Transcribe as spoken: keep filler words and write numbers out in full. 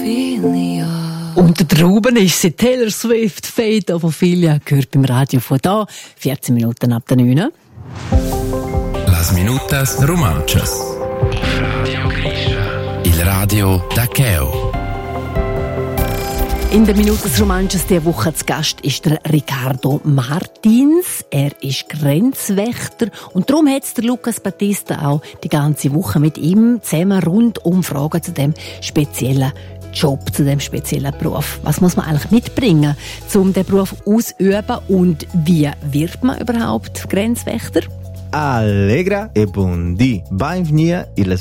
Unter der Trauben ist sie Taylor Swift, Fate of Ophelia, gehört beim Radio von da, vierzehn Minuten ab der neun. Las minutas romanchas. Radio Grisha. Il radio da Cheo. In der Minutes Romanches dieser Woche zu Gast ist der Ricardo Martins. Er ist Grenzwächter und darum hat es der Lucas Battista auch die ganze Woche mit ihm zusammen rund um Fragen zu dem speziellen Job, zu dem speziellen Beruf. Was muss man eigentlich mitbringen, um den Beruf auszuüben und wie wird man überhaupt Grenzwächter? Allegra e buon dì, benvenuti